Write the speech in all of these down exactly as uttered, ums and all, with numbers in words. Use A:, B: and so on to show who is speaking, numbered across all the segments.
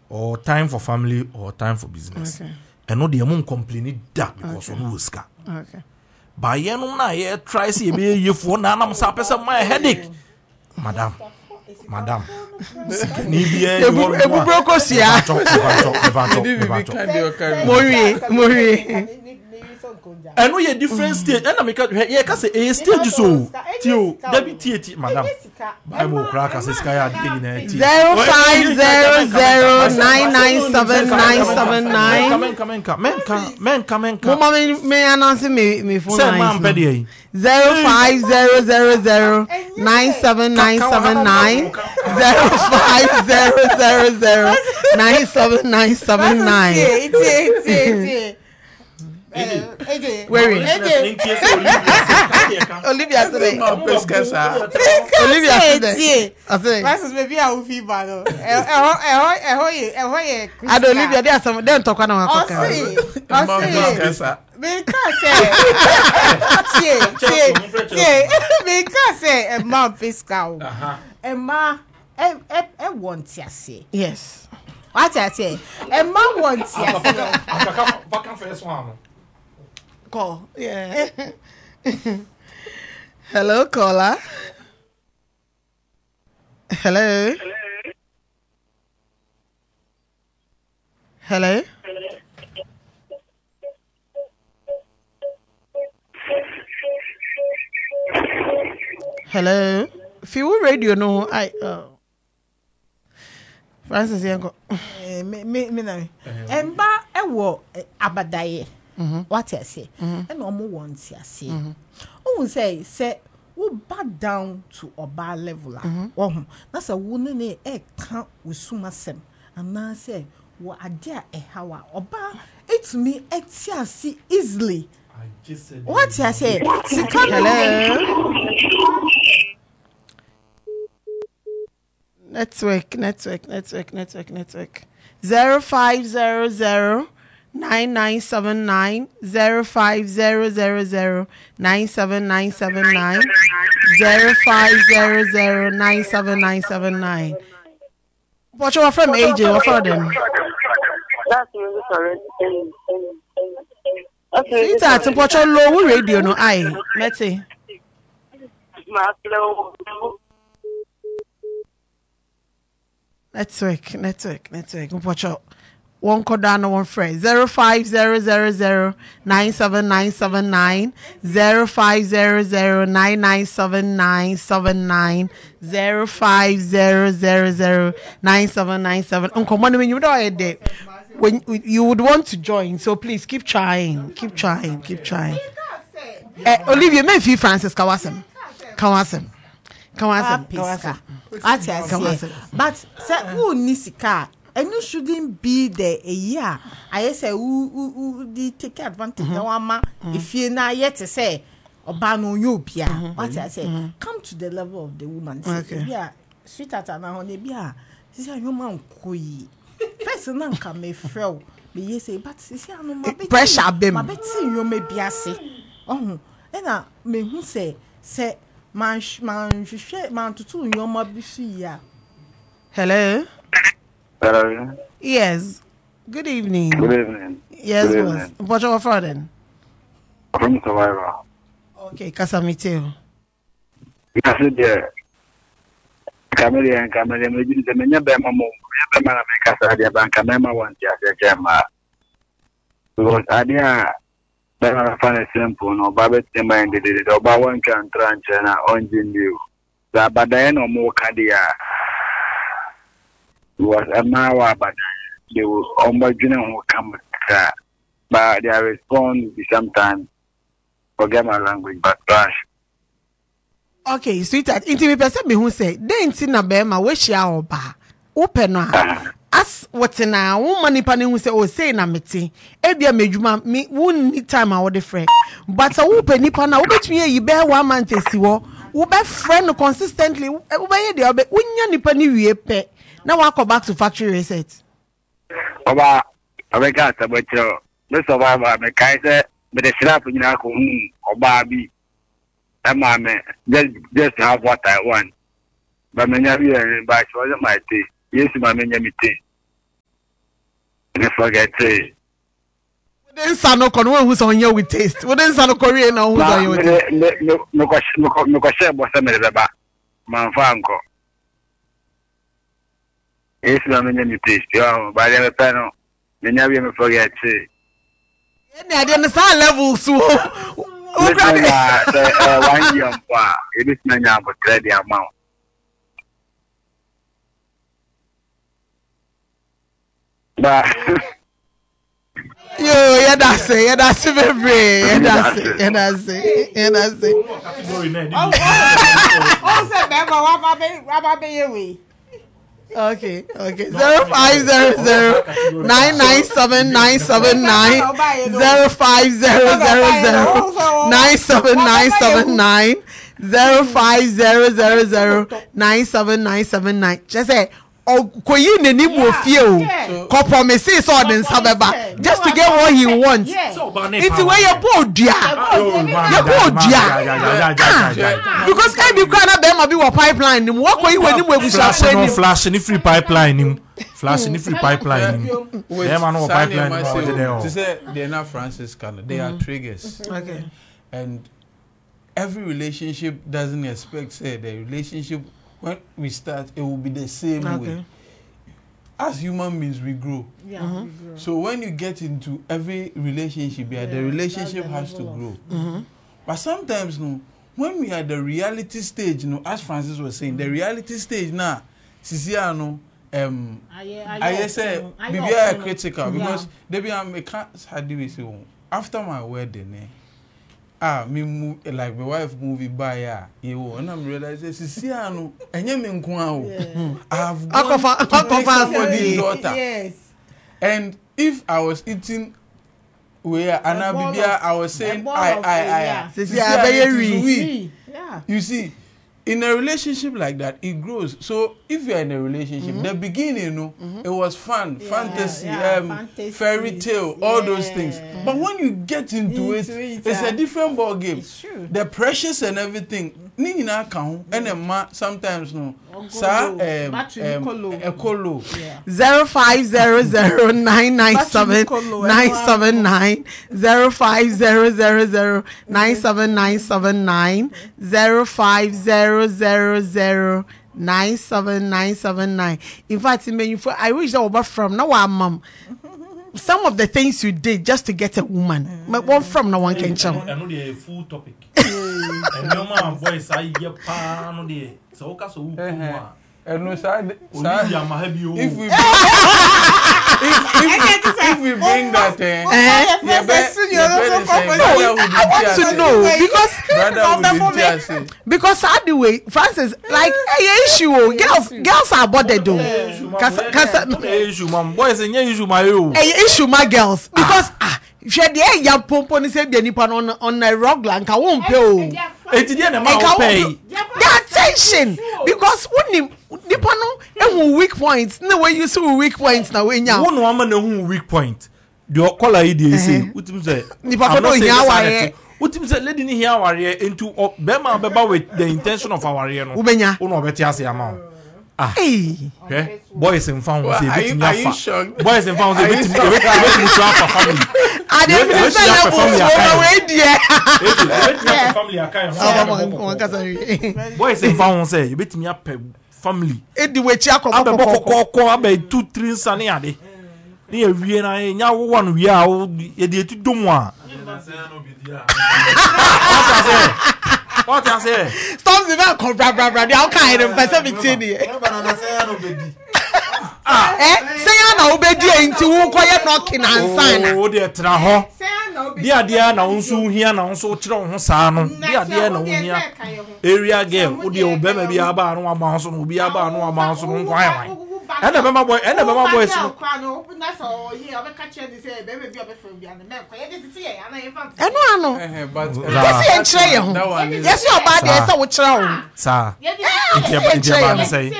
A: or time for family or time for business. Okay. And no, the amount complaining that because of no ska.
B: Okay.
A: By yenum na ye try see be ye for na na msa pesa my headache. Madam. Madam. Ni bien you
B: ebu broko sia. Mori, Mori.
A: I know you're different stage. And I make yeah, can say a stage so. Tio, deputy, madam. Bible crack as sky
B: zero five zero zero nine nine seven nine seven nine.
A: Come in, come in, come in, come in, come in.
B: Mama me announce me me phone
A: line.
B: zero five zero zero zero nine seven nine seven nine zero five zero zero zero nine seven nine seven nine. Where is Olivia today? Olivia today. I say.
C: That's maybe I will feel bad. Eh, eh, eh, eh, eh,
B: I don't Olivia. There are some. Don't talk now.
C: I see. I see. Because eh, yeah, because eh, a man fiscal. A man, eh, eh, eh, wants ya say.
B: Yes.
C: What I say? A man wants ya say.
A: Vacant first one.
B: Call. Yeah. Hello, caller. Hello. Hello. Hello. Fiu radio no. I. Uh, Francis Yanko.
C: Eh, me me me na. Emba ewo abadaye.
B: Mhm.
C: What I say? And no more wants ya say. Oh, say say we back down to oba level. Oh, that's a woman e e kan usuma sem. And now say what idea e hawa oba it me etiasi easily.
A: I just said
C: what I say?
B: Hello. Network, network, network, network, network. Zero five zero zero nine nine seven nine zero five zero zero zero nine seven nine seven nine zero five zero zero nine seven nine seven nine. What's your friend A J? What for them?
D: That's really correct. Okay.
B: It's at what's your low radio? No, I let's see. Network, network, network. What's your one code down one phrase zero five zero zero zero nine seven nine seven nine zero five zero zero nine nine seven nine seven nine zero five zero zero zero nine seven nine seven. Uncle Money, when you know it, when you would want to join, so please keep trying, keep trying, keep trying. Uh, Olivia, maybe Francis Kawasem, Kawasem, Kawasem, Kawasem.
C: Kawasem. But say who nisika. And you shouldn't be there a year. I say, who who who take advantage of one if you're not yet to say, Obano, you be what I say, come to the level of the woman.
B: Okay.
C: Yeah, sweetheart, and I only be a human koi. Person uncle may fell, be ye say, but see, I know my
B: pressure beam.
C: My bet see you may be a say. Oh, and I may who say, say, man, man, you share man to two your mother.
B: Hello.
D: Hello.
B: Yes. Good evening.
D: Good evening.
B: Yes,
D: Good
B: boss. What's your friend?
D: From Survivor.
B: Okay, Casamiteo.
D: I said, yeah. Camilla and Camilla, maybe the many Bama Mo, Bama Casa, Banca Mema one, just a gemma. Because idea, Bama Fan simple, no Babette demanded it, or Bawan can tranche and on you. The Badano more Cadia. Was a mawa, but they will almost come but their response is sometimes forget my language, but trash.
B: Okay, sweetheart, intimate person me who say, they ain't seen a bema, wish ya oba. Open as what's in a woman panning who say, oh, say na meti, Ebia Majuma, me wouldn't need time I would friend. But a whoopin nipana, which me you bear one man testiwo, who bear friend consistently, obey the other, when you nipani we pay. Now I go back to factory reset.
D: Oba, I got about your the survivor, the Kaiser, but the slap in your home, or Barbie. That man, just just have what I want. But many of you and by wasn't my tea. Yes, my many tea. me forget it.
B: Wouldn't son of Conway who's on you with taste. Wouldn't son of Korean or who's on you with taste.
D: No, no, question, no question, what's the matter about Manfanco? It's not many taste, you by the panel. You never forget it.
B: I didn't say level so.
D: One year, it is many about the amount. But
B: yo, yeah, that's it, yeah, that's it, baby, yeah, that's it, yeah, that's it, yeah, that's it. Okay, okay. Zero five zero zero nine nine seven nine seven nine zero five zero zero zero nine seven nine seven nine zero five zero zero zero nine seven nine seven nine. Just say. Oh, koyi neni mo fie o. Kopo me say so den sabeba just to get what he wants. It's where you bo dia. You bo dia. Because I be cry na be ma be wo pipeline nim. Wo koyi weni mo ebusha fo ni
A: flash ni free pipeline nim. Flash ni free pipeline nim. Dem ma no pipeline no dey.
E: To say they are not Francis Cano. They are triggers.
B: Okay.
E: And every relationship doesn't expect say the relationship when we start, it will be the same
B: okay.
E: way. As human beings, we grow.
C: Yeah,
B: mm-hmm.
C: we grow.
E: So when you get into every relationship, yeah,
C: Yeah,
E: the relationship has to grow.
B: Mm-hmm.
E: But sometimes, no, when we are at the reality stage, no, as Francis was saying, the reality stage now, Sisia, no, um, I say, be very critical because they be a can't had to say after my wedding, eh. Ah, me move like my wife movie by ya. You and I'm realizing Sisia no, and you mean Kwao. I've gone to take somebody's daughter.
C: Yes.
E: And if I was eating where Anna Bibia, I was saying I I I
B: Sisia very
E: we.
C: Yeah.
E: You see, in a relationship like that, it grows. So if you're in a relationship, mm-hmm. the beginning, you know, mm-hmm. it was fun, yeah, fantasy,
C: yeah,
E: um,
C: fantasy,
E: fairy tale, all
C: yeah.
E: those things. But when you get into, into it, it, it's uh, a different ball game.
C: It's true.
E: The pressures and everything. Ni ina count and a ma sometimes no. Sa um ekolo.
B: Zero five zero zero nine nine seven nine seven nine zero five zero zero zero nine seven nine seven nine zero five zero zero zero nine seven nine seven nine. In fact, I wish that was from now I'm mom. Some of the things you did just to get a woman, but one from no one can tell.
A: I know the full topic. And no man voice I hear pan the so okay so
E: and no side if we if, if, if we bring that uh,
B: uh, yeah, but, I want to know because because how the way Francis like a issue girls girls are bothered though cause
A: issue man boys any issue my you
B: issue my girls because ah if you dey ya pompo ni say be nipa on on a rock like I won't pay o
A: eti dey na ma pay
B: the attention because when nipa no ehun weak points na when you see weak points na when ya
A: one woman na ehun weak point the color e dey say utim say
B: nipa ko no hia ware
A: utim say lady ni hia ware into be ma be ba with the intention of our ware no
B: ubenya
A: uno obeti ase ama ah
B: eh
A: okay boys in found say
E: betimi afa
A: boys in found say betimi betimi to afa family
B: I dey be say na family we dey
A: betimi family akai boys in found say betimi apa family
B: edi wechi akoko
A: akoko aba two three nsane ade ni ewie na nya wo one wie a ye de etu dom a what I say
B: stop the man come bra bra bra dey how kind of person be tin here ah eh say na obedi enti wo koye knocking and sign
A: o de tra ho dia dia na unsu hia na unsu kire ho saa no dia dia na hia area girl o de obema bi aba no ama so no obi aba no ama so no nkwan yan ena bema boy ena bema boy so
B: eno ano but yes e nchire ye ho yes o ba de say wo kire ho
A: sa ntia ntia ba say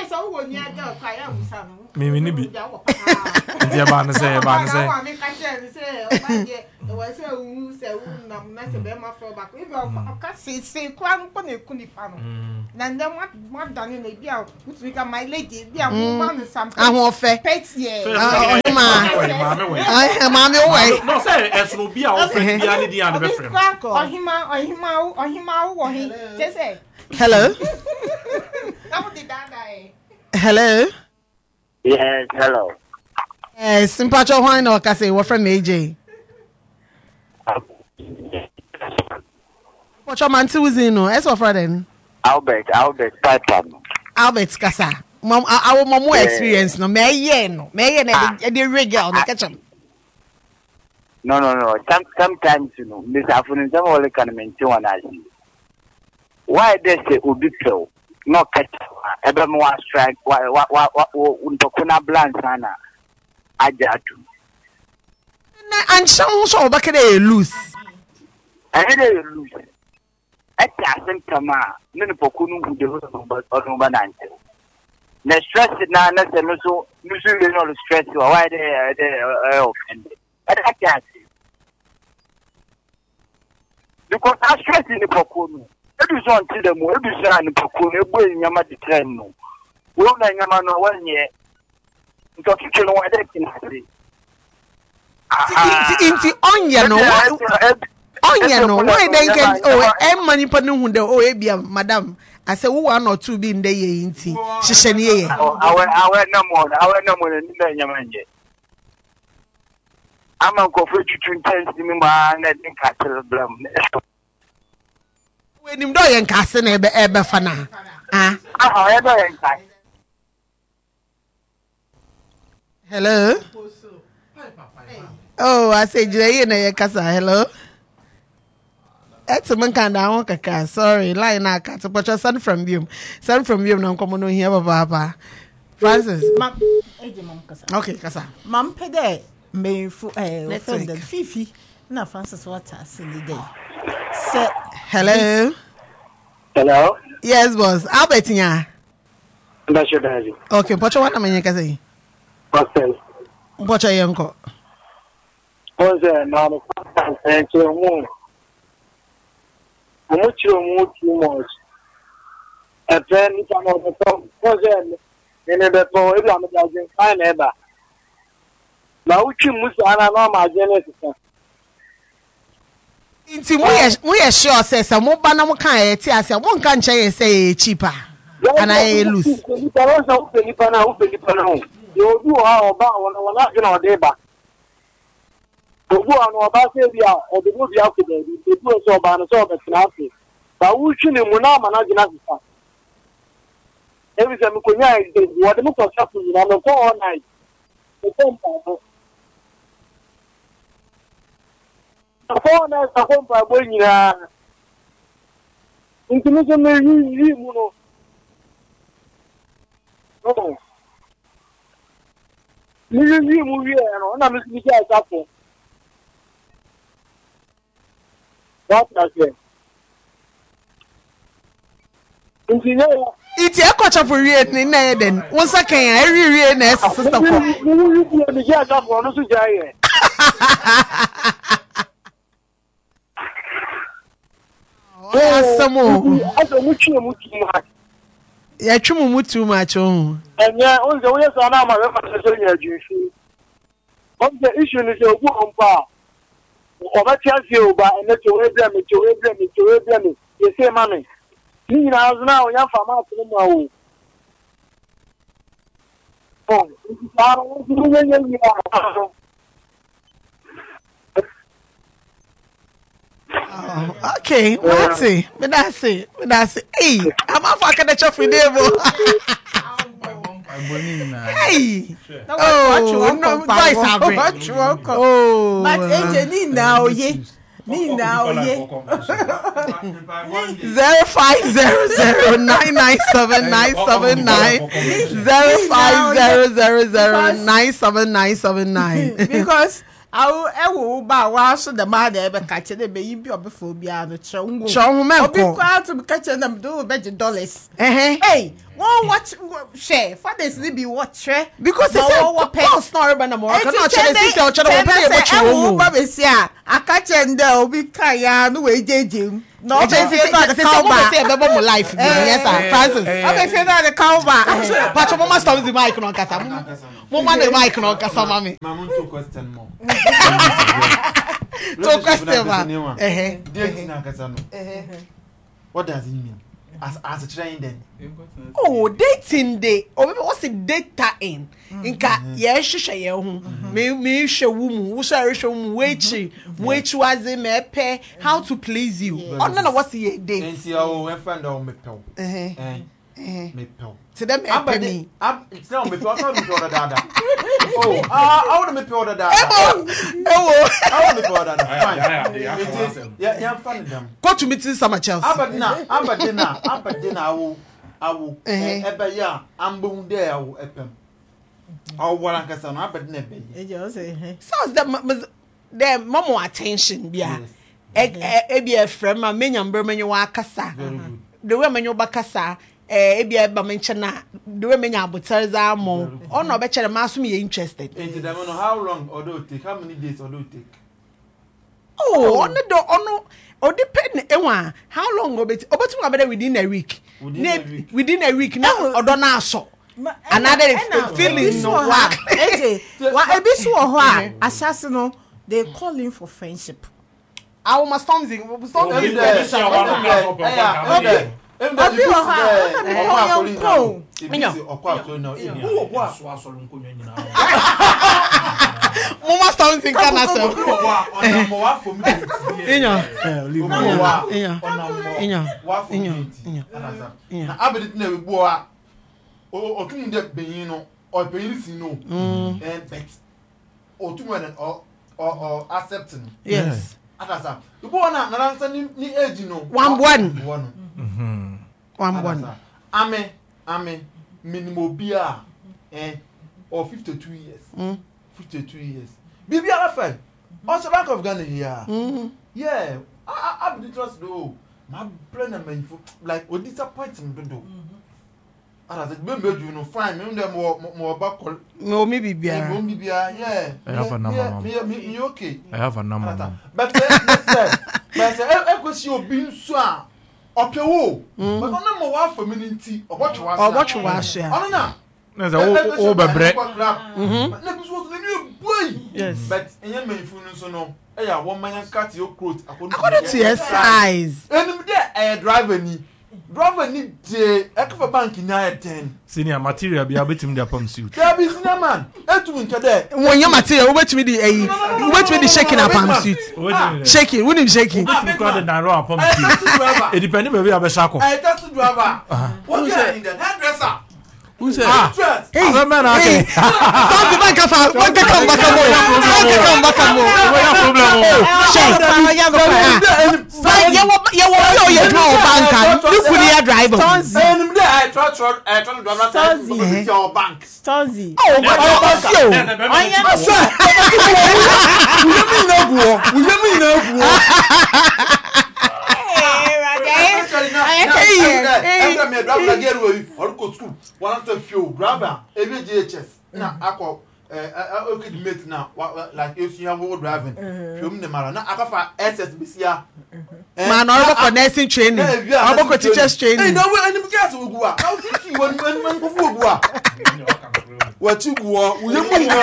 A: me me ni bi ntia ba na say ba na say
C: was a who said, "Nam, not a bear, my friend, but if I can't say, say, crown upon a kunifano. Then what what done in a beer, which we got my lady, be a woman and some.
B: I want fair.
C: Pets, yeah.
B: Oh, I am on your way.
A: No, say, as will be our friend, the other and the friend.
C: Or him out, or him out, or him out, or he just say,
B: hello. Hello.
D: Yes, hello.
B: Eh, Simpacho Wine or Cassie, what friend A J? What's your man to Zino? As of Friday.
D: Albert, Albert, Patan.
B: Albert Casa. Mom, our mom more experience, no, may ye no, may ye the rig on the kitchen.
D: No, no, no. Some, sometimes, you know, Miss Afternoon, some only can maintain one as you. Why they say Ubito? No catch, ever more strike, what, what, what, what, Untokuna Blansana. Ajatu.
B: And some so back there loose.
D: I had a loose. At Tassin Tama, Ninapokunu, who the Roman. The stress is now not the so, usually not stress you. Why they are offended. But I can't see. Because I stress in the Pokunu. Every son to them, every son in Pokunu, every Yamati Treno. We don't know Yamano one year. Inti
B: onion no onion no why they get oh em money pa no hu de oh ebia madam I say wo one or two be in the ye inti hihye ne ye
D: awe awe na mo awe na mo ni na nyama nje ama ko fu tutu intense mi ma na din ka tel blam
B: we nim do ye nka se na ebe ebe fa na ah
D: ah e do ye nka.
B: Hello. Oh, I said you na kasa. Hello. It's a man kind of kaka. Sorry, line na kata. But your son from you, son from you. No come on here, Papa. Francis. Okay, kasa.
C: Mam pede me fu eh friend Fifi. Na Francis what has in the day. Say
B: hello.
D: Hello.
B: Yes, boss. Albert nya.
D: Mbasho daji.
B: Okay, but what am I kasa?
D: Okay.
B: What are you uncle?
D: What's that? No, thank you. How much you too much? A friend is on the phone. What's that? In the phone, I'm a dozen fine ever. Now, which you must know my genesis.
B: Inti we are sure says some more banana kind. Yes, I won't can't say cheaper. And I lose. You do how about when we're not going to deba. You go on about Sabia or the movie after the people so by the sort of Snappy. But we should have managed. Every time we could what the most of happening on the four night. The four nights are home by bringing her. International, you know. Movie movie and I'm listening to that. What does it? It's a coach of real in Eden. Once I can, I really real sister. Oh, some more. I don't want you. Yeah, too too much. Oh,
D: and yeah, on the way to my reference, on the issue is your good power. Over you, but and let you blame it, you blame it, you blame it. You say, Mammy, me now, now, young farmer, oh,
B: oh, okay, what's it? But that's it. But that's it. Hey, I'm a fucking the chop with them. Hey, oh, no, guys have it. Oh,
C: but Angel, now, ye, me now, ye.
B: Zero five zero zero nine nine seven nine seven nine zero five zero zero zero nine seven nine seven nine.
C: Because Awo ewo ba wa so the man e be ka che de be yi bi obefo bia no che ngo.
B: Che ho men ko.
C: Obi kwa to be ka che dem do be dollars.
B: Eh
C: Hey, one watch share. Fathers ni be watch.
B: Because they say what story ba na mo ka no che de sister o che de wo pe e bo che wo mu.
C: Ba be si a aka che nde obi ka ya no we jeje. No,
B: be say na the cow ba say be bo mo life. Yes sir, Francis.
C: Obi say na the cow ba.
B: Pacho mama stop the mic no kasa. Mo ma the mic no kasa mami.
E: Mama two question more.
B: Two question ma. Eh
E: eh. What does it mean? As as a train then.
B: Oh, dating day. Oh, what's the data in? Inka ye hwehwe ye ho. Me me hwe wo mu, wo sha hwe mu wechi. Wechi waze me pe how to please you. Oh no no what's the day?
E: Nti o e friend o me pe.
B: Eh
E: eh. Me pe.
B: To them e pe me.
E: Am it's now me pe. I me pe order dada. Oh, ah I want me pe order dada.
B: Ewo. Ewo.
E: I want me pe order dada. Fine. Yeah, yeah, fine them.
B: Go to meet Summer Chelsea.
E: Abadina, abadina, abadina awo awo ebe ya ambo de awo epem. Awo wala nkasa no abadina ebe.
C: E just say
B: sounds that the mama attention bia. E be a friend ma menya mbre menyo wa kasa. The way menyo ba kasa eh e be ba menche na the way menya abotarza amo. Ono obechere ma so me interested.
E: Enti dem no how long or do take? How many days or do take?
B: Oh, ono do ono o depend ewa how long obet obetum abeda within a week.
E: Within a week.
B: Within a week na odo na aso. Another feeling no work.
C: Eje, wa ebi so ho a asase no they call him for friendship.
B: I will must something. Something.
C: Obi wo ha, na me ho yonko.
E: Minyo. Okwa so no. Who okwa so asoro nkonwa nyina.
B: Mama something kana so.
E: Onamo wa for me.
B: Inyo.
E: Onamo wa.
B: Inyo. Inyo.
E: Wa for me. Inyo. Na abedi na we bo a otun de beyin no or beyin si no. Eh bet. Otun we or or accepting.
B: Yes.
E: Atasa. You go na na answer ni ni age no.
B: One one.
E: One.
B: Mhm. One one.
E: Ame ame minimum bia eh or fifty-two years.
B: Mm.
E: fifty-two years. Bibi ala friend. Also Bank of Ghana here.
B: Mhm.
E: Yeah. I I be trust do. My brain and my like o disappoint me do. Ara the be meju no fine me dem mo mo ba call.
B: No me bibia.
E: Me bibia yeah.
A: I have a number.
E: Me me me okay.
A: I have a number.
E: But let's say but say e kwesi obi nso a opewo. But ona mo wa for me nti obocho wa.
B: Obocho wa share.
E: Ona na.
A: Na za o bebre.
E: Mhm. Na bi so the new boy.
B: Yes.
E: But enye menfu nso no e ya one man cut your coat
B: according to your size.
E: Enim there a driver ni. Driver ni de ekfa bank na ten.
A: Senior material bi abetim de apam suit.
E: There be senior man. Etu nke there.
B: When your material wetimi di eh wetimi di shaking apam suit. Shaking, we need shaking.
A: We got the narrow apam suit. It depends maybe abeshako.
E: I taxi driver. What you in the hairdresser?
A: Who said?
E: Ah,
A: hey, man, okay.
B: Stop the bank afa. What the come back mo? What the come back mo?
A: What your problem?
B: Shey, ya go ah. Ya wo ya wo yo ye do bank. You could hear driver.
E: Enim there I try try I try to drive that your bank.
C: Storzy.
B: Oh, my God.
C: Oya no so.
E: You mean no go? You mean no go? Me driver get we or go school one to few driver every G H S na akọ eh okay the mate now like if you have driving film the mara na akafa S S B C a
B: man or for nursing training or for teachers training
E: no we any class we go a how think you when when go go a what you go we mu you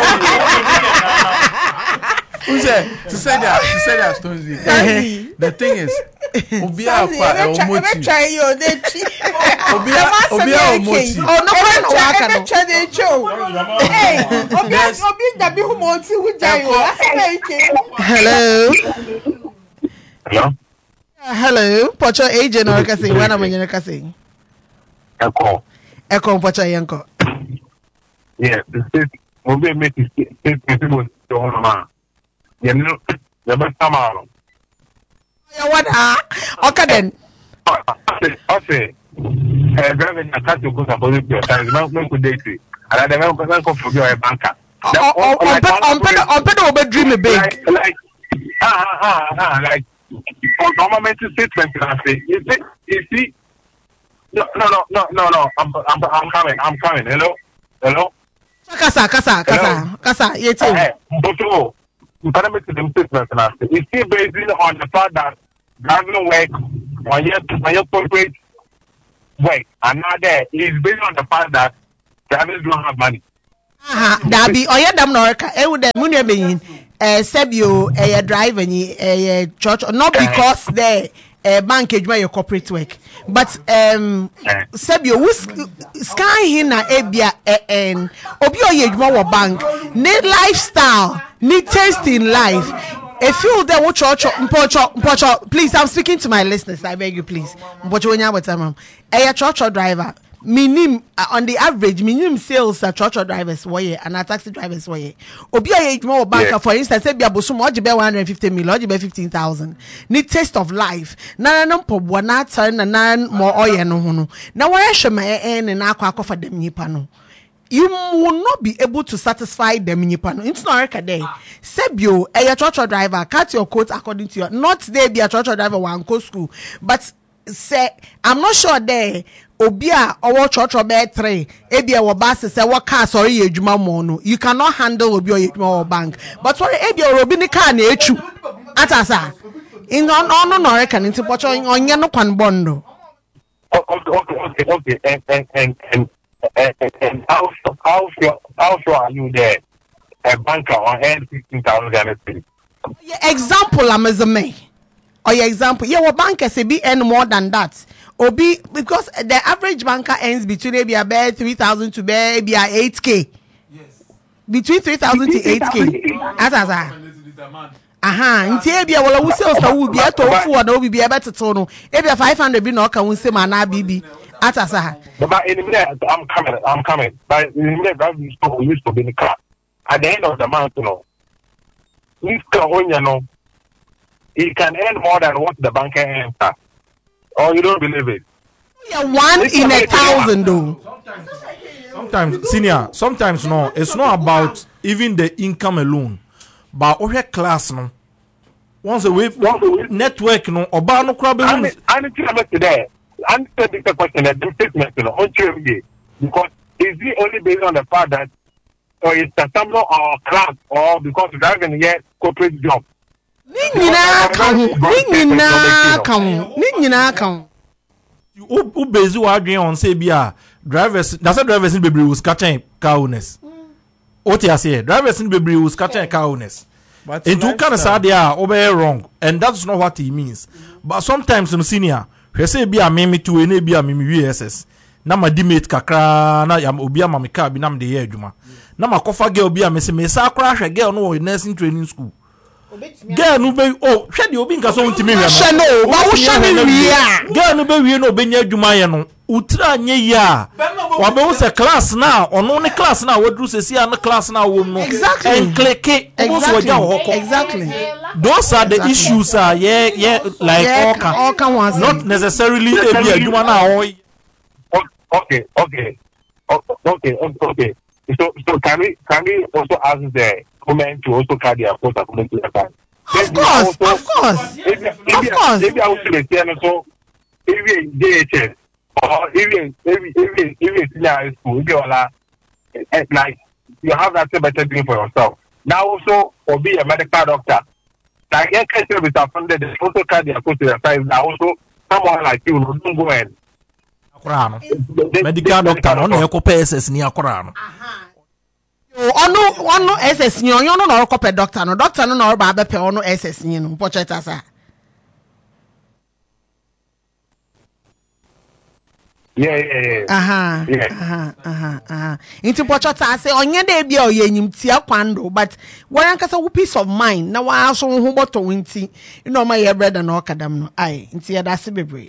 F: who said to say that to say that Storzy the thing is Obia kwa e omoti.
C: Try you dey chi.
F: Obia Obia omoti.
C: Oh no no waka no. Try dey show. Hey, Obia Obia da bi hu moti hu jai o.
B: Hello.
D: Hello.
B: Hello. Pocho agent or ka say wana manyana ka say.
D: Eko.
B: Eko pocho yanko.
D: Yeah, the state Obia make it state people to on ma. You know, the best time out.
B: Ya wada okay then
D: okay okay eh driver na cut go suppose to your time man man could date and I never go go for your banker
B: on pedo on pedo obe dream big.
G: Like, like ah ah ah like for government statement I say you see you see no no no no no no I'm I'm I'm coming I'm coming hello hello
B: kasa kasa kasa kasa yete
G: but oh government statement I say you see based on the fact that government work on your on your corporate work and now there is based on the fact that drivers don't have money.
B: Aha, dabi oya dam no reka e wo dem nua beyin eh sebio eh driver ni eh church not because the eh bank ejuma your corporate work but um sebio who sky hin na ebia en obi oye ejuma wo bank need lifestyle need taste in life. If you there what church mpocho mpocho please I'm speaking to my listeners I beg you please mpocho wonya wetamam eh church driver minim uh, on the average minimum sales uh, church drivers were and uh, taxi drivers were obi age more bank yeah. For instance say bia bosom oje be one hundred fifty million oje be fifteen thousand need taste of life na na mpo na turn na na more oye no ho no na where hwema en na akwa akwa dem nipa no you will not be able to satisfy them nipa no into no record there sebio a church driver cut your coat according to your not there be a church driver one go school but say I'm not sure there obia owo church be three ebia wo bass say what car sorry ejuma mo no you cannot handle obi ejuma or bank but sorry ebia obi ni car na echu atasa in on on no reckon nti pocho onye no kwan bondo
G: okay okay okay okay and and and and and, and how how sure how sure are you there a banker on hand fifteen thousand Ghana cedis
B: example am as a me or your example yeah what banker say be earn more than that obi because the average banker earns between maybe about three thousand to maybe eight k yes between three thousand to eight k atasa aha nti ebia wala wo sales na wo bia to fu na obi bia beteto no ebia five hundred bi na o ka wo nsem ana bibi atasa
G: but in a minute I'm coming I'm coming but in a minute that used to used to be in the car at the end of the month you know if you know he can earn more than what the banker earns. Or you don't believe it?
B: Yeah, one it's in a thousand, though.
A: Sometimes, sometimes, senior. Sometimes no. It's not about even the income alone, but over class no. Once a week, network no. Oba no crab.
G: I need to make today. I need to make the question that this statement no on Tuesday because is it only based on the fact that or it's a similar or class or because you haven't yet corporate job.
B: Nina kan nina kan nina kan
A: u u bezi wa adwen on say bia drivers na say drivers in bebre was catching car owners o ti ase drivers in bebre was catching car owners into kind of say they are over wrong and that's not what he means but sometimes no senior we say bia me me to e bia me me S S na ma dimate kakra na ya obi ama me car bi na me de ye adwuma na ma kofa girl bia me say me sa akra hwe girl no nursing training school girl no be oh hwe de obi nka so ntimi hwe
B: no ba wo hwe ne wi a
A: girl no be wi no obenya adwuma ye no utra anye ya wa be wo se class na ono ne class na wadru sesi an class na wo no and click
B: exactly exactly
A: those are the issues are yeah yeah like
B: yeah, all can all can
A: not necessarily e bi adwuma na o
G: okay okay okay okay so so can we can we also ask the women to also carry their post according to the time?
B: Of course, also, of course,
G: if, if,
B: of
G: if,
B: course.
G: Maybe I also say so. Even D H S or even even even even senior school, if you are like you have that better doing for yourself. Now also, or be a medical doctor. Like any kind of service are funded, they also carry their post to the side. Now also, someone like you don't go in.
A: Medical doctor, no, no, copy S S ni akora no.
B: Ono ono S S ni onyo no no copy doctor no doctor no no ba be pe ono S S ni no pocheta sa.
G: Yeah yeah yeah.
B: Aha.
G: Yeah.
B: Aha aha aha. Inti pocheta say onye da bia oyanyim tia kwando but wan kasa wo peace of mind na wa so ho boto nti no ma ye brother na okadam no ai nti ya da se bebre.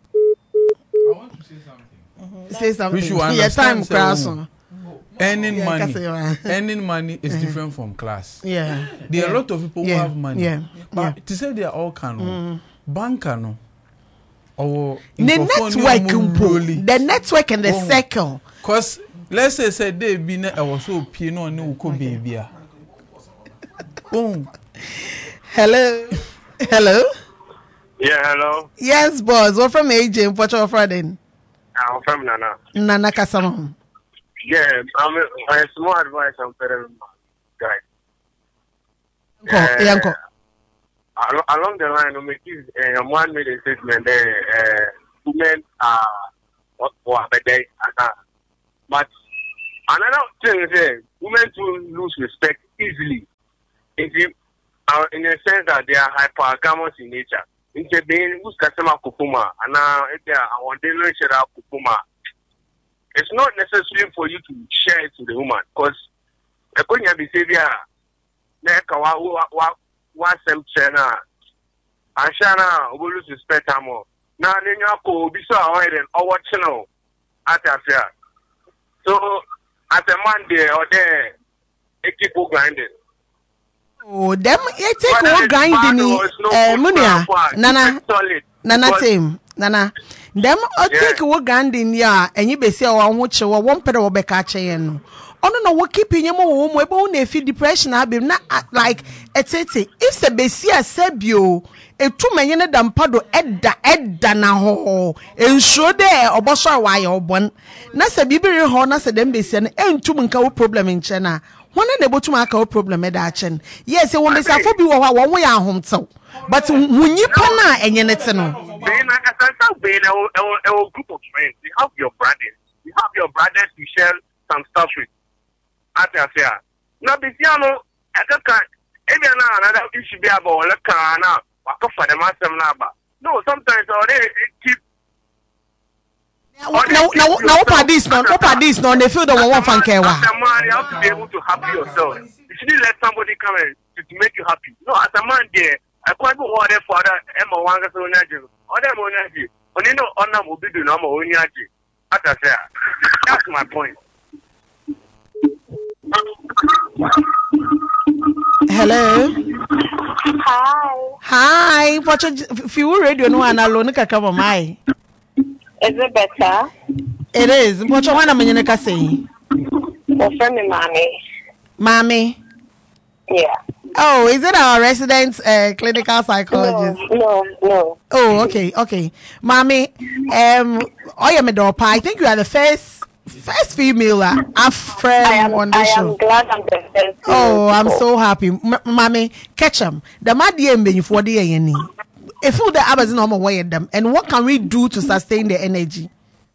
B: Say something.
E: We should understand. Time earning yeah, money, earning money is uh-huh. different from class.
B: Yeah,
E: there
B: yeah.
E: are a lot of people
B: yeah.
E: who have money.
B: Yeah,
E: but
B: yeah.
E: to say they are all cano, mm. banker no, or
B: the network, the network and the oh. circle.
E: Because let's say say dey bi na e wo so pie no ne wo ko baby a. Oh.
B: Hello. Hello.
G: Yeah, hello.
B: Yes, boss. We're from A J. What's your friend?
G: I'm from Nana.
B: Nana Kasama.
G: Yeah, I'm a, a small advice I'm telling guys.
B: Uh, yeah,
G: along the line, we make uh, one made a statement there. Uh, women are what what they are, but another thing is uh, women to lose respect easily. If you are in a sense that they are hypergamous in nature. Into being who's customer kukuma, and now if they are on the share kukuma, it's not necessary for you to share it to the woman because the kunya behavior, neka wa wa wa sem chena, and shana will lose respect more. Now then you go be so aware and our channel at affair. So as a man there or there, they keep grinding.
B: Oh, them you take what grinding eh munia nana nana team nana them o take what grinding ya enyi be say o ho che wo won pere wo be ka che yen no ono no wo keep nyemo wo mo e bo na fi depression abim na like etete if se be see asebio etu menye ne dampado edda edda na ho ensuo de oboso wa ye obon na se bibiri ho na se dem be se no entum nka wo problem nche na one na able to make a problem at action. Yes, when they say for be one way at home so. But when you pana and you know, being a group of friends, you have your brothers, you have your brothers to share some stuff with. At the affair. Now, the piano, I can't. Every now another issue be about a car now. Walk off for the master number. No, sometimes they keep. Now, now, now, what this? No, what this? No, they feel the one fan care. As a man, you have to be able to happy yourself. You shouldn't let somebody come in to, to make you happy. No, as a man, there, I can't go order for that. Emma Wanga so naji. Order mo naji. Only no honor will be do no more naji. That's my point. Hello.
H: Hi.
B: Hi. Watch a few radio no and alone. Come my.
H: Is it better?
B: It is. What you want to mean? I say.
H: Well, from me, mommy.
B: Mommy.
H: Yeah.
B: Oh, is it our resident uh, clinical psychologist?
H: No, no, no.
B: Oh, okay, okay. Mommy, um, oh, yeah, Medopa. I think you are the first first female uh, I've friend on the
H: I
B: show.
H: I am glad I'm the first.
B: Oh, I'm so happy, M- Mommy. Catch them. The mad D M being for the any. If you the others no more way them, and what can we do to sustain the energy?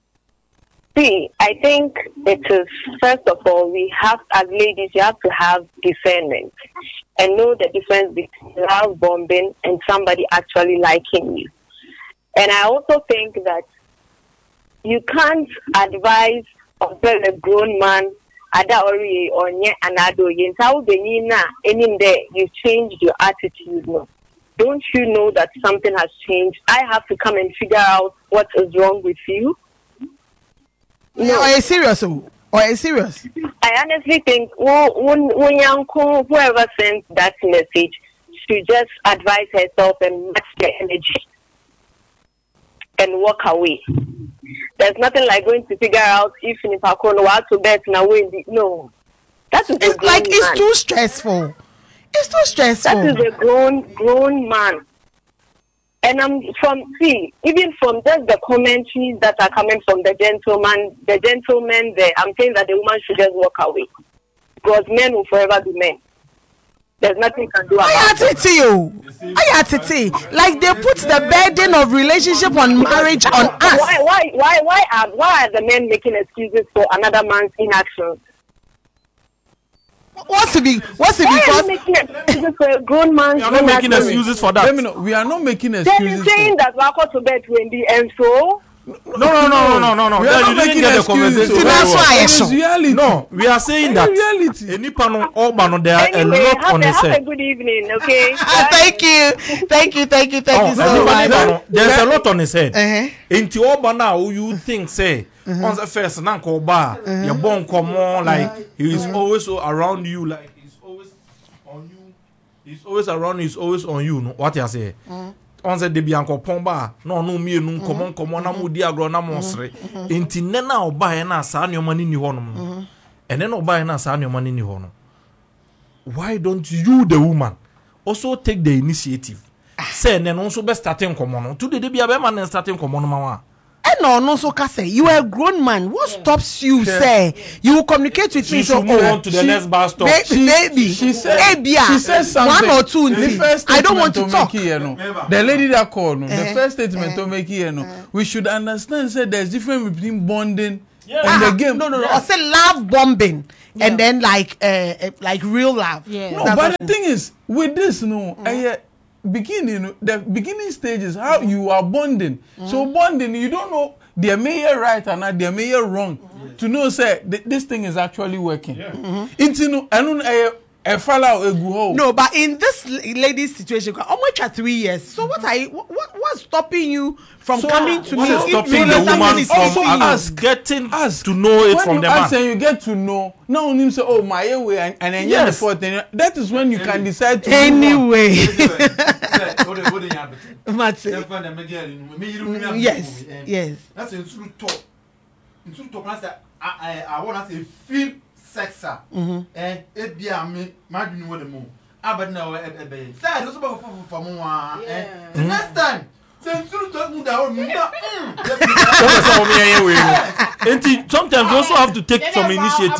H: See, I think it is first of all we have as ladies you have to have discernment and know the difference between love bombing and somebody actually liking you. And I also think that you can't advise or tell a grown man ada ori or nye anado yin how the na any day you changed your attitude no. Don't you know that something has changed? I have to come and figure out what is wrong with you.
B: No, are you serious? Or are you serious?
H: I honestly think whoever sent that message should just advise herself and match the energy and walk away. There's nothing like going to figure out if in Pakono how to bet now way. No, that is
B: it's like it's man. Too stressful. It's too stressful.
H: That is a grown, grown man. And I'm from, see, even from just the commentaries that are coming from the gentleman, the gentleman there, I'm saying that the woman should just walk away. Because men will forever be men. There's nothing you can do about it.
B: I had you. I had to like they put the burden of relationship on marriage on us.
H: Why, why, why, why are, why are the men making excuses for another man's inaction?
B: What's it be? What's it because?
H: Because a grown man.
A: We are not making excuses for that.
E: We are not making excuses.
H: They're saying that we're going to bed twenty and so.
A: No, no, no, no, no, no.
E: We are not making
A: the conversation.
B: That's why I
E: saw. Reality.
A: No, we are saying that. Reality. Any panel, all panel, there are
H: anyway,
A: a lot
H: have
A: on
H: a,
A: the set.
H: Have a good evening, okay?
B: Thank you, thank you, thank you, thank
A: oh,
B: you so much.
A: There's a lot on his head.
B: Uh-huh.
A: Into all banana, you think say uh-huh. on the first nanko bar, uh-huh. your bone come on like he is uh-huh. always so around you, like he's always on you. He's always around you. He's always on you. No? What you say? Uh-huh. on said de bianco pomba no no mienu nkomo nkomo na mo di agro na mo sere enti ne na oba ye na sa anoma ni ni ho no ene na oba ye na sa anoma ni ni ho no why don't you the woman also take the initiative say ne no so be starting nkomo no to de de bia be man starting nkomo no ma wa.
B: No, no, so say you are a grown man. What yeah. stops you? Yeah. Say you will communicate with
A: she
B: me.
A: So move oh, on to the she, next bus stop.
B: Ba-
E: she,
B: baby,
E: she said,
B: hey,
E: she said something.
B: One or two. The first I don't want to talk.
E: Here, no. The lady that called, no. uh-huh. the first statement to
B: uh-huh.
E: make here, no.
B: uh-huh.
E: We should understand. Say there's difference between bonding yeah. and
B: uh-huh.
E: the game.
B: No, no, no. Yes. I say love bombing yeah. and then like uh, like real love.
E: Yeah. No, That's but the thing is with this, no. Uh-huh. I, uh, beginning the beginning stage is how you are bonding. Uh-huh. So bonding, you don't know. They may hear right and not they may hear wrong yes. to know say th- this thing is actually working. Yeah. Mm-hmm. Into no, I don't a a follow a go.
B: No, but in this lady's situation, almost three years. So what are you, what what's stopping you from so coming to
A: what
B: me?
A: What is stopping the woman from us getting us to know it
E: when
A: from
E: you
A: the man?
E: When you get to know, now only say oh my way and and then yes. the thing. That is when you anyway. can decide to
B: anyway. Yes, yes.
I: That's a true talk. In true talk, I I I want to say feel sexa. Eh, it be a me, my do know the move. I but now a baby. Say, those about for more. The next time. Sometimes
A: you also have to take some initiative.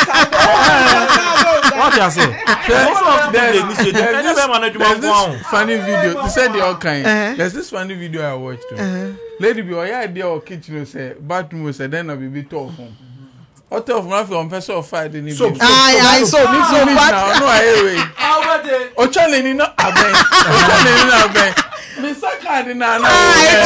A: What you say? You also have to take the initiative.
E: There's this funny video. You said they all kind. There's this funny video I watched. Lady be oh yeah idea or kitchen say bathroom say then I'll be tough home. What of my from person of fight in
B: so I I so me so
E: bad. No I way. O challenge ni no aben. O challenge ni no aben. Me saka na na.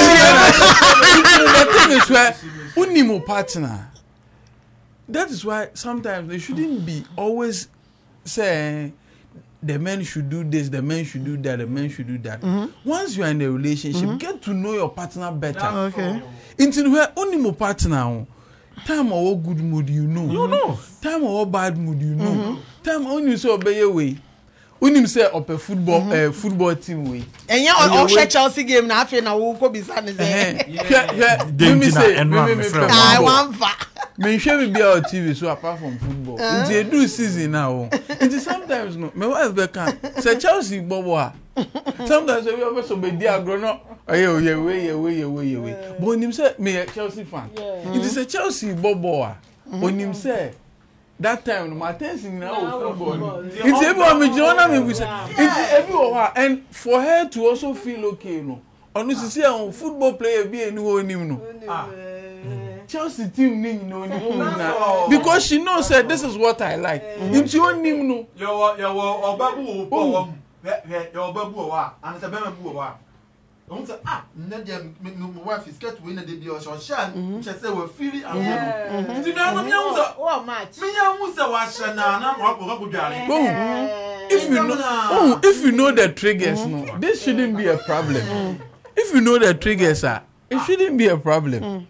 E: The thing is where unimo partner. That is why sometimes they shouldn't be always saying the men should do this, the men should do that, the men should do that. Mm-hmm. Once you are in a relationship, mm-hmm. get to know your partner better.
B: Okay.
E: Until where unimo partner. Time or good mood you know.
A: You know.
E: Time or bad mood you know. Mm-hmm. Time when you say obey your way. When you say up a football mm-hmm. uh, football team way.
B: And yeah, all Chelsea game na afi na wo ko bi sa ne say.
E: Yeah. Let me say,
B: I want fa.
E: Me share me be our T V so apart from football. Uh. It's a do season now. It's sometimes no. Me wife be can say Chelsea bobo ah. Sometimes we have some be dia grown oh yeah, yeah, way, yeah, way, yeah, way, yeah, way. But when him say me a Chelsea fan, yeah. It is a Chelsea bobo. When him say that time, my attention now football. It's everyone me join me we say it's everyone, and for her to also feel okay, no. Honestly, see a football player be anyone no. Ah. Chelsea team ni no no because she knows that this is what I like. It's your name no.
I: Your your obabu obo. Your obabu wa, and it's a babu wa. On say ah ndia me wife is get we na dey be o so shan che say we feel and you know me wan say
C: oh match
I: me wan say wa hye na na mo ko ko dware
E: if you know oh if you know the triggers no this shouldn't be a problem. If you know the triggers are it shouldn't be a problem.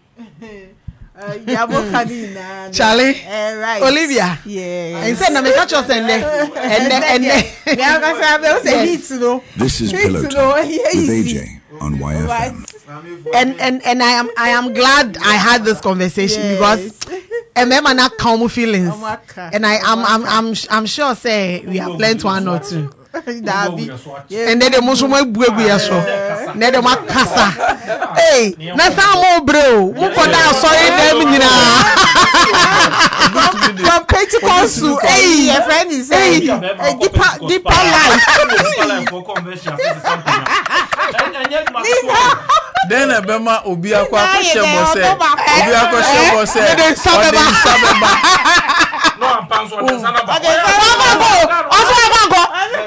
B: Charlie,
C: uh, right.
B: Olivia,
C: yeah.
B: And said, "Na me catch us and then and then and then."
J: This is Pillow Talk with A J on Y F M.
B: And and and I am I am glad I had this conversation yes. because a man not calm feelings, and I am I'm, I'm I'm I'm sure say we have plenty one or two. And then the most of my baby as well. Then the makasa. Hey, na samo bro. Mo ko da sorry dem nyina. From Pentecost to hey,
C: your friend is hey,
B: deeper deeper life.
E: Then a bema obi akwa kwhye mo se. Obi akwa hye mo se.
B: Ode sabeba.
A: No am pan so ode sanaba.
B: Ode sanaba. Oso abango.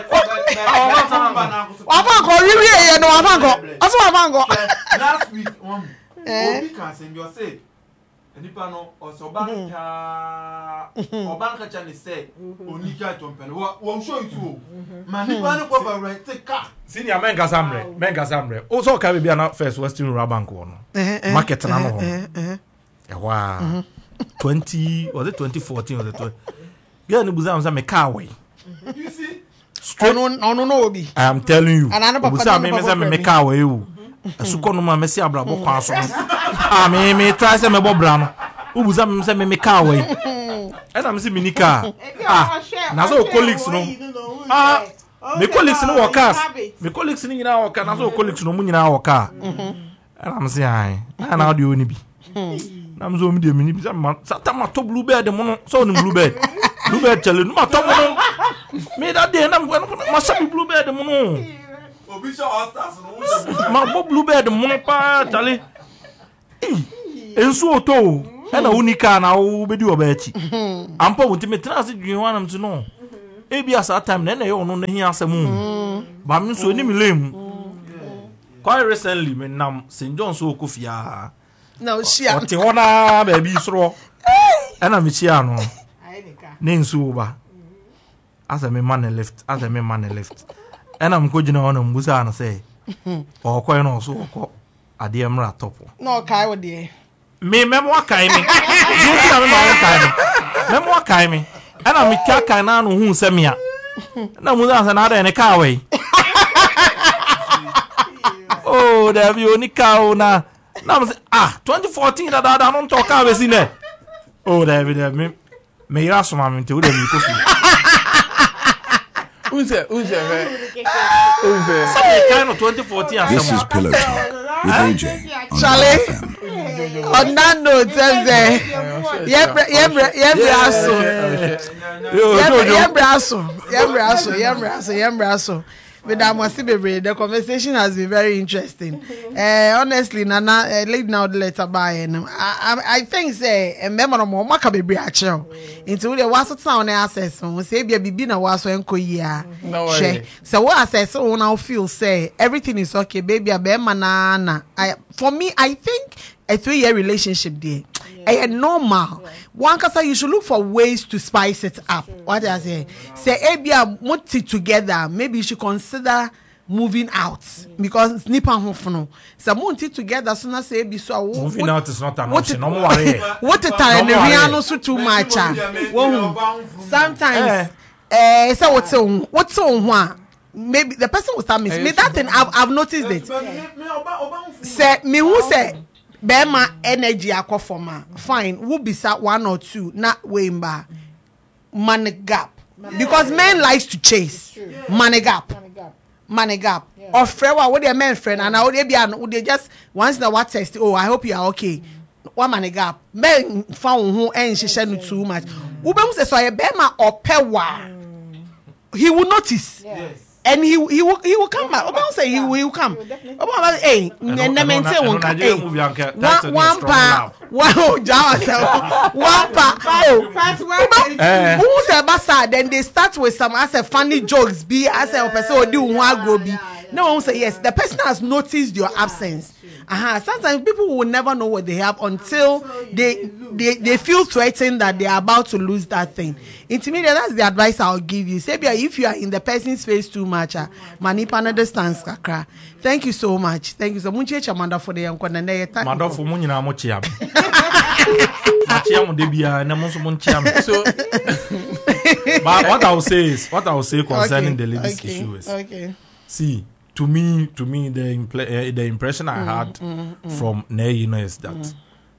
B: Abango riwi e no abango. Oso abango.
I: Last week um obi can send you say enipa no oso banka obanka cha ne say onika tompen wo show it o ma nipa no cover rent car
A: senior men gasamre men gasamre o so ka be na first Western Rural Bank no market na no ho wow twenty was it twenty fourteen or the twenty girl ni buza am say me car way
I: you see
A: straight
B: no no no obi
A: I am telling you
B: obusa
A: me me say me make away you asuko no ma me si abrabo kwa so ah me me try say me bo bra no obusa me say me make away e na me say minika ah na so colleagues no ah me colleagues no work as me colleagues ni nyina work na so colleagues no mu nyina work ah e na me say ai na na audio ni bi na me so me de me ni bi sa ta ma to blue bed mo no so ni blue bed blue bed tell no ma to mo no me that day na ma sa blue bed mo no obi sha stars no ma bo blue bed mo no pa tale eh ensu oto e na unika na wo bedi obachi ampo wonti me tena se dwen ho anam to no e bia sa time na na ye ono na hia asem ba me so ni me lem quite recently me nam Saint John so okofia
B: na o shia
A: o te wona ba bi soro e na me chia no na ensu ba asa me man left asa me man left e na mko gina ona mbusa na say o ko no so ko ade mra top
B: no kai wo de
A: me memo akai me you na me ma akai me memo akai me ana me kya kai na no hu semia na mu za na da ne ka we oh da bi oni ka na na me ah twenty fourteen da da no to ka we si ne oh da bi da me me ira so ma me te wo da mi ko fi
E: unse unse me unse
A: so me kind of twenty fourteen as
J: This is Pillow Talk with A J on
B: Charlie
J: F M.
B: on that note say yebre yebre yebre aso yebre aso yebre aso yebre aso yebre aso but I must be the conversation has been very interesting. Uh, honestly, Nana, uh, leave now the letter by and I, I, I think say a member of more maka be actual into the was town access so say be be na was when ko ya so what access on now feel say everything is okay baby a be na na I for me I think a three year relationship there yeah. normal yeah. One kasa you should look for ways to spice it up. Sure. What I say say ebia multi together maybe you should consider moving out mm. because nipa hofono so multi together so na say ebi so
A: moving out is not an option no more worry
B: what the time the we no so too much sometimes eh say what say what say ho maybe the person will start miss me that thing I've, I've noticed it say me who say Bema energy akofoma fine who be sat one or two not wemba money gap because men likes to chase money gap money gap or friend what their men friend and now they be and they just once the what test oh I hope you are okay one money gap men found who and she said too much ube say so bema or pewa he will notice yes. And he he will he will come back. Oba say he will, he will come. Oba say, "Hey, na maintain one ka. Hey, one one pa, one jaw say, one pa. Oh, who say basa? Then they start with some as a funny jokes. Be as a person who do one go be. No one say yes. The person has noticed your absence. Uh-huh. Sometimes people will never know what they have until they they, they feel threatened that they are about to lose that thing. Intermediate, that's the advice I'll give you. Say, if you are in the person's face too much, uh, manipa understands kakra. Thank you so much. Thank you so much, Amanda, for the young one.
A: Amanda for money na mochiam. Mochiam debia na monso monchiam. So, but what I will say is, what I will say concerning okay. the ladies'
B: okay.
A: issue is,
B: okay.
A: see. To me, to me, the impl- uh, the impression I had mm, mm, from mm. Neyino is that mm.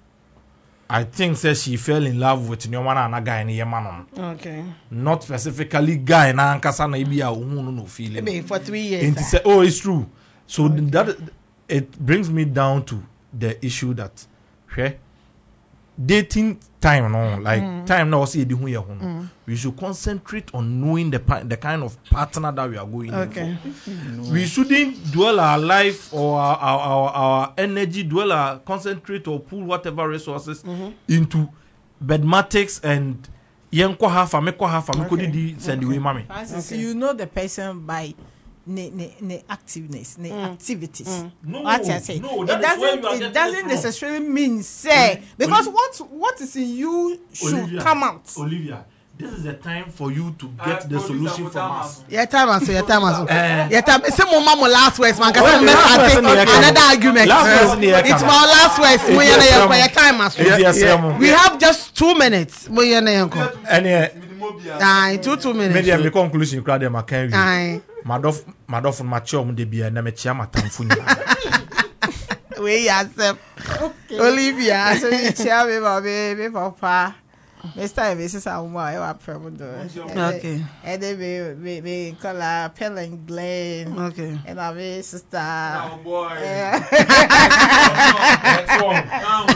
A: I think that she fell in love with Nyomana and a guy in Yemanon.
B: Okay.
A: Not specifically guy na ankasa na ibi a uhunu no feeling.
B: Maybe for three years.
A: And say, oh, it's true. So okay. that it brings me down to the issue that, okay, dating time no like mm. time now see mm. we should concentrate on knowing the the kind of partner that we are going
B: okay.
A: for. No. We shouldn't dwell our life or our our, our, our energy, dwell our concentrate or pull whatever resources mm-hmm. into bedmatics and yenko half and meko half and meko di send away mommy.
C: So you know the person by ne ne ne activeness, ne mm. activities. Mm.
A: No,
C: what I say.
A: No,
C: it doesn't. It doesn't necessarily mean say mm. because what what is in you should
A: Olivia,
C: come out.
A: Olivia, this is the time for you to get uh, the solution from us.
B: Yeah, time answer. Yeah, time answer. Yeah, time. Say my mama last words, man. Because I think another argument. It's my last words. We have just two minutes. We Aye, two two minutes.
A: Media me conclusion crowd them can we. Aye. Madof Madof mature mu de bia na me chia matamfo ni.
B: We yourself. Okay. Olivia,
C: so you chia me baby papa. Next time this is how I want to do.
B: Okay.
C: And then we we we call her Pell and Glen.
B: Okay.
C: And our sister.
I: Oh boy.
C: That's
I: wrong.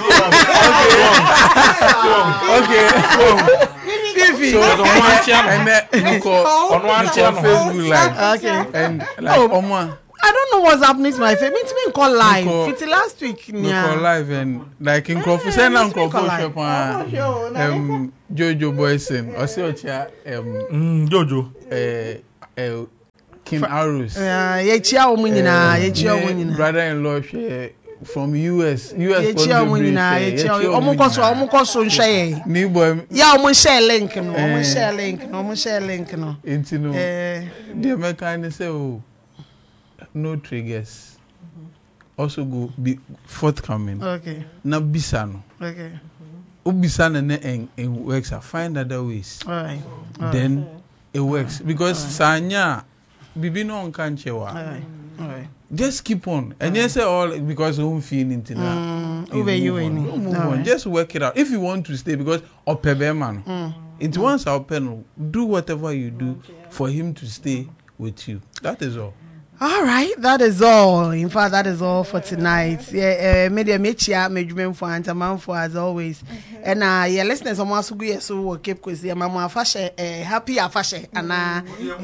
E: Okay.
B: Stevie.
E: So on one channel and then on one channel Facebook live.
B: Okay.
E: And like on one.
B: I don't know what's happening to my face. Me to me call live. Fifty last week.
E: We call live and like in Crawford. Say now Crawford shop. Um, Jojo Boyson. I see what ya. Um,
A: Jojo.
E: Eh, eh, King Arrows.
B: Yeah, ye chia omunyina. Ye chia omunyina.
E: Brother-in-law from U S. U S.
B: Ye chia omunyina. Ye chia. Omu koso, omu koso nhwe.
E: Ni boy.
B: Ya omu share link no. Omu share link no. Omu share link no.
E: Inti no.
B: Eh.
E: The American say oh. No triggers. Mm-hmm. Also go be forthcoming.
B: Okay.
E: Na bisano.
B: Okay.
E: Ubisano ne en en works. I find other ways.
B: All right. All
E: then
B: right.
E: it works because right. Sanya bibi no on kanchewa.
B: All right. All right.
E: Just keep on. And you say all because you don't feel into that.
B: Mm, you move, on.
E: Don't move
B: all
E: on.
B: Right.
E: Just work it out. If you want to stay because opebe man. Mm. It mm. once open, do whatever you do for him to stay with you. That is all.
B: All right, that is all. In fact, that is all for tonight. Yeah, uh, media mechia, medjumen for antaman for as always. Mm-hmm. And uh, yeah, listeners, I'm also good. So we keep quiz. Yeah, mama fashe, happy afashe, and uh,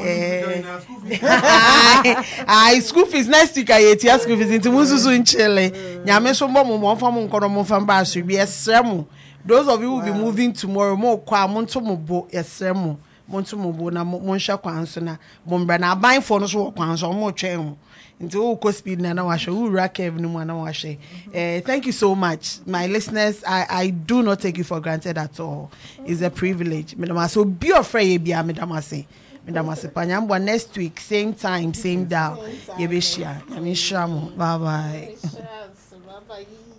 B: I school fees next week. I eat your school fees into Mususu in Chile. Nyame so mo mo mo famu nkono mo famba asu bi esremu. Those of you who will be moving tomorrow, mo kwa mo nto mo bo esremu. Monto mo na monhwa kwanso na bombra na aban fo no so kwanso mo twen ho nti wo ko speed na na wahwe wo ra kev no mu na wahwe eh thank you so much my listeners. I I do not take you for granted at all. It's a privilege. Medama so be afraid bia medama say medama say panyambo next week same time same dial ye be share. I mean shamo bye bye.
C: Bye bye.